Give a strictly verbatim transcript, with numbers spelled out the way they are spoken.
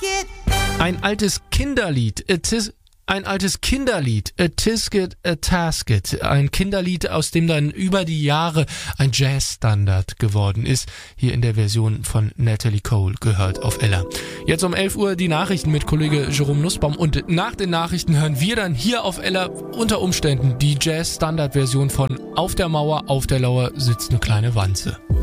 Ein altes Kinderlied. A tis, ein altes Kinderlied. A Tisket, a Tasket. Ein Kinderlied, aus dem dann über die Jahre ein Jazzstandard geworden ist. Hier in der Version von Natalie Cole, gehört auf Ella. Jetzt um elf Uhr die Nachrichten mit Kollege Jerome Nussbaum. Und nach den Nachrichten hören wir dann hier auf Ella unter Umständen die Jazz-Standard-Version von Auf der Mauer, auf der Lauer sitzt eine kleine Wanze.